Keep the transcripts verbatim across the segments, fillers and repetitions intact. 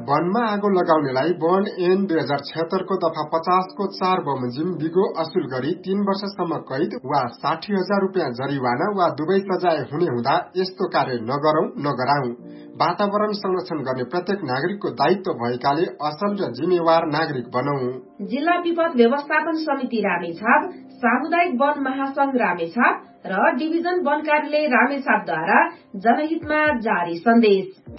वनमा आगो लगाउनेलाई वन ऐन दुई हजार छत्तर को दफा पचास को चार बमोजिम बिगो असुल गरी तीन वर्षसम्म कैद वा साठी हजार रुपियाँ जरिवाना वा दुवै सजाय हुने हुँदा यस्तो कार्य नगरौं नगराउँ। वातावरण संरक्षण गर्ने प्रत्येक नागरिकको दायित्व भएकाले असल र जिम्मेवार नागरिक बनौं। जिल्ला विपद व्यवस्थापन समिति रामेछाप, सामुदायिक वन महासंघ रामेछाप र डिभिजन वन कार्यालय रामेछापद्वारा जनहितमा जारी सन्देश।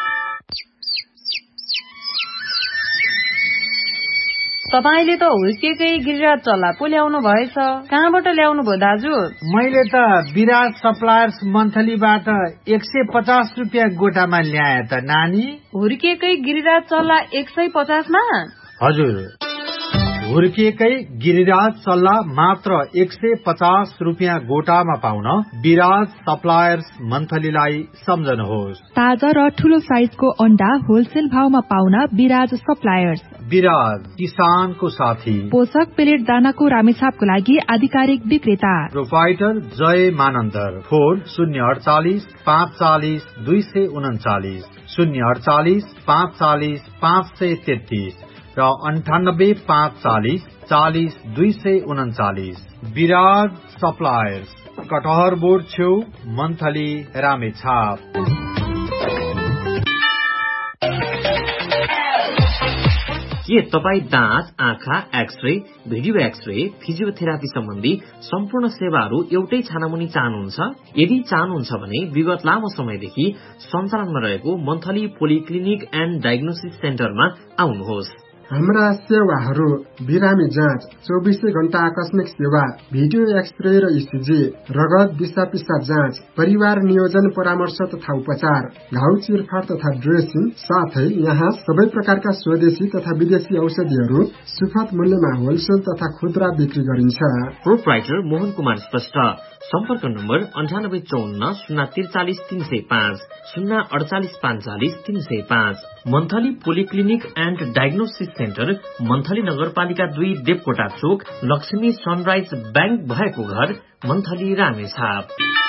तपाईले त हुर्केकै गिरिराज चल्ला पो ल्याउनु भएछ, कहाँबाट ल्याउनु भयो दाजु? मैले त विराज सप्लायर्स मन्थलीबाट एक सय पचास रुपियाँ गोटामा ल्याए त नानी। हुर्केकै गिरिराज चल्ला एक सय पचासमा? हजुर, हुर्किएकै गिरिराज सल्ला मात्र एक सय पचास रुपियाँ गोटामा पाउन विराज सप्लायर्स मन्थलीलाई सम्झनुहोस्। ताजा र ठूलो साइजको अण्डा होलसेल भावमा पाउन विराज सप्लायर्स। विराज, किसानको साथी। पोषक पेलेट दानाको रामेछापको लागि आधिकारिक विक्रेता। प्रोपाइटर जय मानन्दर। फोन शून्य अडचालिस पाँच चालिस दुई सय उन्चालिस, शून्य अडचालिस पाँच चालिस पाँच सय तेत्तीस र अन्ठानब्बे पाँच चालिस चालिस दुई सय उन्चालिस। विराज सप्लायर्स, कटहर बोर्ड छेउ, मन्थली, रामेछाप। के तपाई दाँत, आँखा, एक्सरे, भिडियो एक्सरे, फिजियोथेरापी सम्बन्धी सम्पूर्ण सेवाहरू एउटै छानामुनि चाहनुहुन्छ? यदि चाहनुहुन्छ भने विगत लामो समयदेखि सञ्चालनमा रहेको मन्थली पोलिक्लिनिक एन्ड डायग्नोसिस सेन्टरमा आउनुहोस्। हाम्रा सेवाहरू बिरामी जाँच, चौबीसै घण्टा आकस्मिक सेवा, भिडियो एक्सरे र इसिजी, रगत दिशा पिसाब जाँच, परिवार नियोजन परामर्श तथा उपचार, घाउ चिरफार तथा ड्रेसिङ, साथै यहाँ सबै प्रकारका स्वदेशी तथा विदेशी औषधिहरू सुपथ मूल्यमा होलसेल तथा खुद्रा बिक्री गरिन्छ। प्रोप्राइटर मोहन कुमार श्रेष्ठ। सम्पर्क नम्बर अन्ठानब्बे चौन्न शून्य त्रिचालिस तीन सय पाँच, शून्य अडचालिस पाँचालिस तीन सय पाँच। Monthly polyclinic and diagnosis centre, monthly नगरपालिका दुई, देवकोटा चोक, लक्ष्मी सनराइज बैंक भएको घर, मन्थली रामेछाप।